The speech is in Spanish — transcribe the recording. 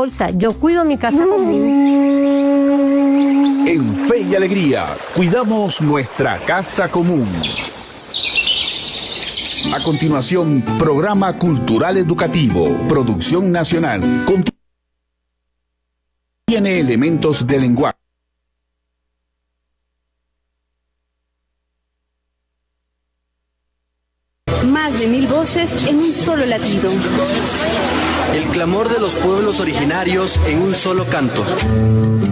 bolsa, yo cuido mi casa conmigo. En Fe y Alegría, cuidamos nuestra casa común. A continuación, programa cultural educativo, producción nacional, contiene elementos de lenguaje. Más de 1000 voces en un solo latido. El clamor de los pueblos originarios en un solo canto.